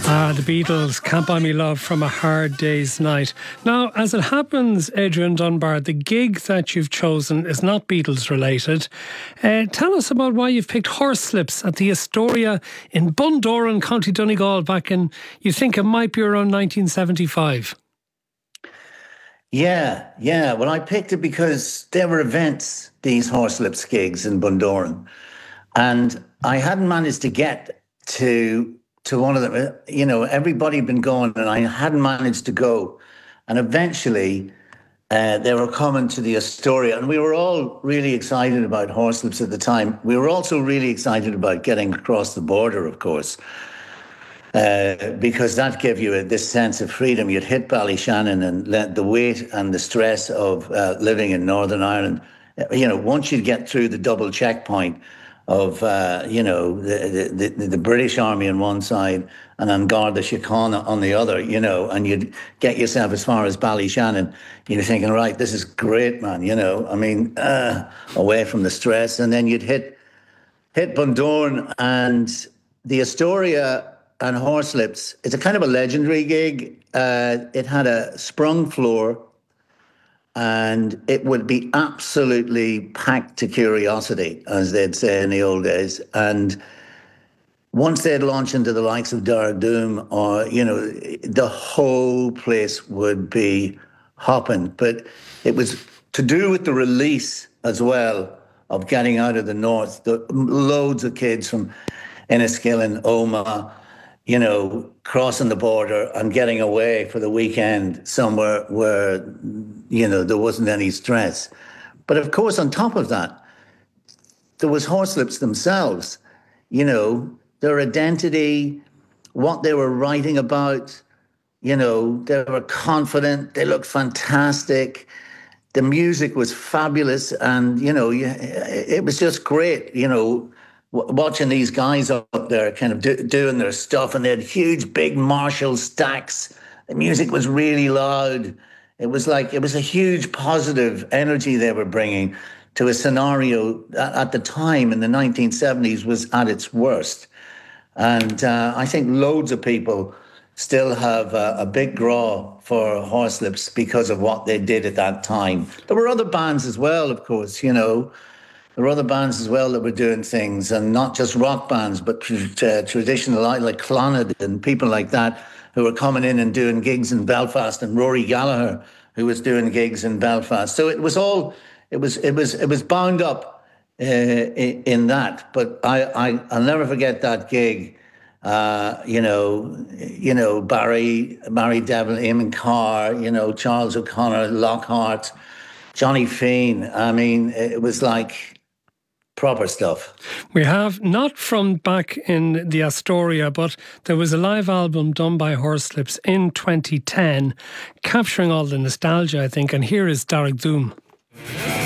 The Beatles, Can't Buy Me Love from a Hard Day's Night. Now, as it happens, Adrian Dunbar, the gig that you've chosen is not Beatles related. Tell us about why you've picked Horse Slips at the Astoria in Bundoran, County Donegal, back in, you think it might be around 1975. Yeah. Well, I picked it because there were events, these Horse Slips gigs in Bundoran, and I hadn't managed to get to one of them. You know, everybody had been going and I hadn't managed to go. And eventually they were coming to the Astoria, and we were all really excited about Horse Slips at the time. We were also really excited about getting across the border, of course, because that gave you this sense of freedom. You'd hit Ballyshannon, and the weight and the stress of living in Northern Ireland, you know, once you get through the double checkpoint of, the British Army on one side and An Garda Síochána on the other, you know, and you'd get yourself as far as Ballyshannon, you're thinking, right, this is great, man, you know, I mean, away from the stress. And then you'd hit Bundoran, and the Astoria and Horse Slips. It's a kind of a legendary gig. It had a sprung floor, and it would be absolutely packed to curiosity, as they'd say in the old days. And once they'd launch into the likes of Dark Doom, or, you know, the whole place would be hopping. But it was to do with the release as well of getting out of the north. Loads of kids from Enniskillen, Omagh, you know, crossing the border and getting away for the weekend somewhere where, you know, there wasn't any stress. But of course, on top of that, there was Horse Slips themselves, you know, their identity, what they were writing about, you know, they were confident, they looked fantastic, the music was fabulous, and, you know, it was just great, you know, watching these guys up there kind of doing their stuff, and they had huge, big Marshall stacks. The music was really loud. It was a huge positive energy they were bringing to a scenario that at the time in the 1970s was at its worst. And I think loads of people still have a big draw for Horse Slips because of what they did at that time. There were other bands as well, of course, you know. There were other bands as well that were doing things, and not just rock bands, but traditional, like Clonard and people like that, who were coming in and doing gigs in Belfast, and Rory Gallagher, who was doing gigs in Belfast. So it was bound up in that. But I'll never forget that gig. Barry Devlin, Eamon Carr, you know, Charles O'Connor, Lockhart, Johnny Fean. I mean, it was like proper stuff. We have, not from back in the Astoria, but there was a live album done by Horse Slips in 2010, capturing all the nostalgia, I think, and here is Dark Doom.